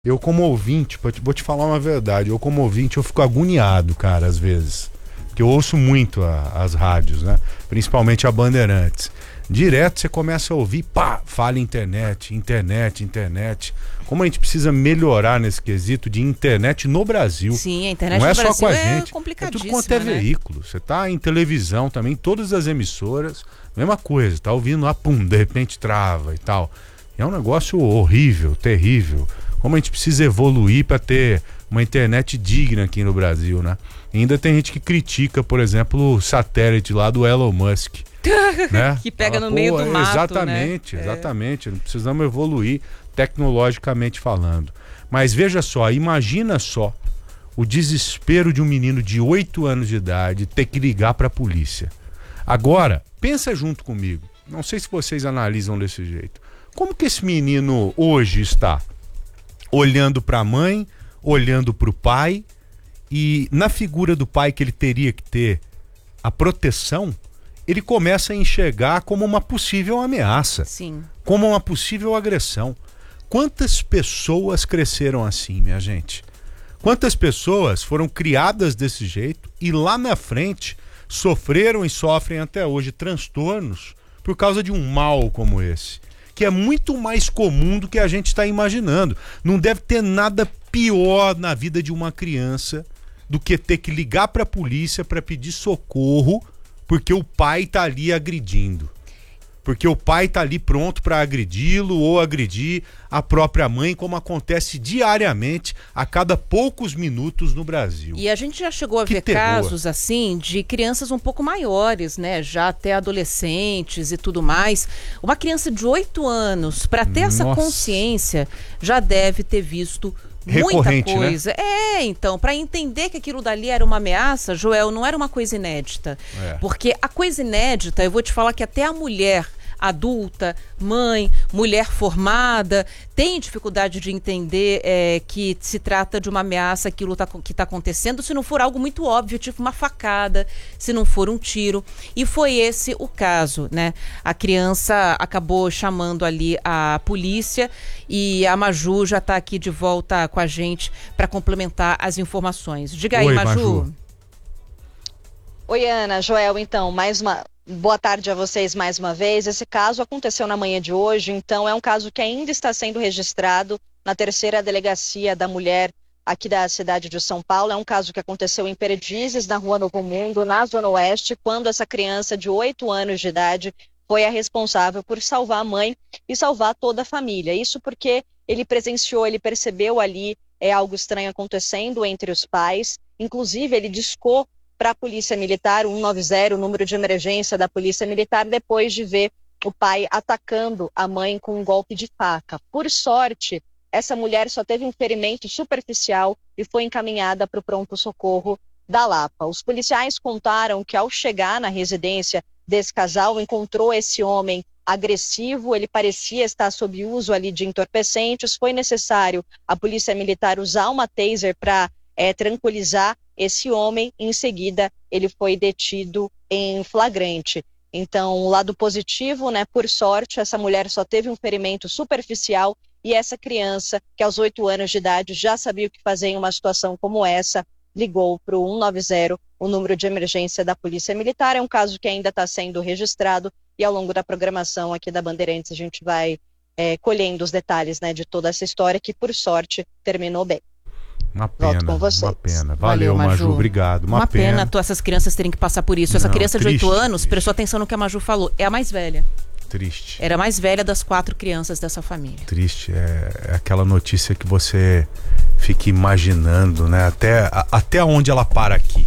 Eu como ouvinte, vou te falar uma verdade, eu como ouvinte eu fico agoniado, cara, às vezes. Porque eu ouço muito as rádios, né? Principalmente a Bandeirantes. Direto você começa a ouvir, pá, fala internet. Como a gente precisa melhorar nesse quesito de internet no Brasil. Sim, a internet não no é só Brasil com a é gente. complicadíssima, é tudo quanto é né? veículo. Você tá em televisão também, todas as emissoras, mesma coisa. Tá ouvindo lá, pum, de repente trava e tal. É um negócio horrível, terrível. Como a gente precisa evoluir para ter uma internet digna aqui no Brasil, né? E ainda tem gente que critica, por exemplo, o satélite lá do Elon Musk. Né? Que pega Fala, no meio do mato, exatamente, né? Exatamente. Precisamos evoluir tecnologicamente falando. Mas veja só, imagina só o desespero de um menino de 8 anos de idade ter que ligar para a polícia. Agora, pensa junto comigo. Não sei se vocês analisam desse jeito. Como que esse menino hoje está? Olhando para a mãe, olhando para o pai, e na figura do pai que ele teria que ter a proteção, ele começa a enxergar como uma possível ameaça. Sim. Como uma possível agressão. Quantas pessoas cresceram assim, minha gente? Quantas pessoas foram criadas desse jeito e lá na frente sofreram e sofrem até hoje transtornos por causa de um mal como esse? Que é muito mais comum do que a gente está imaginando. Não deve ter nada pior na vida de uma criança do que ter que ligar para a polícia para pedir socorro porque o pai está ali agredindo. Porque o pai está ali pronto para agredi-lo ou agredir a própria mãe, como acontece diariamente a cada poucos minutos no Brasil. E a gente já chegou a ver terror. Casos assim de crianças um pouco maiores, né? Já até adolescentes e tudo mais. Uma criança de 8 anos, para ter essa consciência, já deve ter visto muita coisa. Né? Então, para entender que aquilo dali era uma ameaça, Joel, não era uma coisa inédita. Porque a coisa inédita, eu vou te falar que até a mulher adulta, mãe, mulher formada, tem dificuldade de entender que se trata de uma ameaça, aquilo que está acontecendo, se não for algo muito óbvio, tipo uma facada, se não for um tiro. E foi esse o caso, né? A criança acabou chamando ali a polícia e a Maju já está aqui de volta com a gente para complementar as informações. Diga aí, Maju. Oi, Ana, Joel, então, boa tarde a vocês mais uma vez. Esse caso aconteceu na manhã de hoje, então é um caso que ainda está sendo registrado na 3ª Delegacia da Mulher aqui da cidade de São Paulo. É um caso que aconteceu em Perdizes, na Rua Novo Mundo, na Zona Oeste, quando essa criança de 8 anos de idade foi a responsável por salvar a mãe e salvar toda a família. Isso porque ele presenciou, ele percebeu ali algo estranho acontecendo entre os pais. Inclusive, ele discou para a Polícia Militar, 190, o número de emergência da Polícia Militar, depois de ver o pai atacando a mãe com um golpe de faca. Por sorte, essa mulher só teve um ferimento superficial e foi encaminhada para o pronto-socorro da Lapa. Os policiais contaram que ao chegar na residência desse casal, encontrou esse homem agressivo, ele parecia estar sob uso ali de entorpecentes. Foi necessário a Polícia Militar usar uma taser para tranquilizar esse homem. Em seguida, ele foi detido em flagrante. Então, o lado positivo, né? Por sorte, essa mulher só teve um ferimento superficial e essa criança, que aos 8 anos de idade já sabia o que fazer em uma situação como essa, ligou para o 190, o número de emergência da Polícia Militar. É um caso que ainda está sendo registrado e ao longo da programação aqui da Bandeirantes a gente vai colhendo os detalhes, né, de toda essa história que, por sorte, terminou bem. Uma pena, Volto com vocês. Uma pena. Valeu, Maju, obrigado. Uma pena essas crianças terem que passar por isso. Essa criança de 8 anos, prestou atenção no que a Maju falou, é a mais velha. Triste. Era a mais velha das 4 crianças dessa família. Triste, é aquela notícia que você fica imaginando, né? Até onde ela para aqui.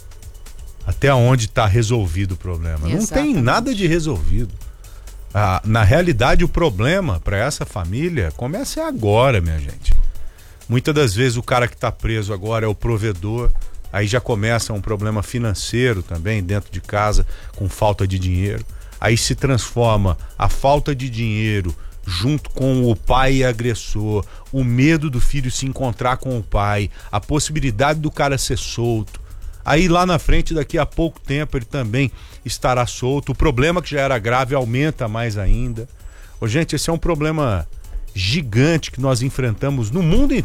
Até onde está resolvido o problema. Exatamente. Não tem nada de resolvido. Na realidade, o problema para essa família começa agora, minha gente. Muitas das vezes o cara que está preso agora é o provedor, aí já começa um problema financeiro também dentro de casa, com falta de dinheiro. Aí se transforma a falta de dinheiro junto com o pai agressor, o medo do filho se encontrar com o pai, a possibilidade do cara ser solto. Aí lá na frente, daqui a pouco tempo, ele também estará solto. O problema que já era grave aumenta mais ainda. Gente, esse é um problema gigante que nós enfrentamos no mundo inteiro.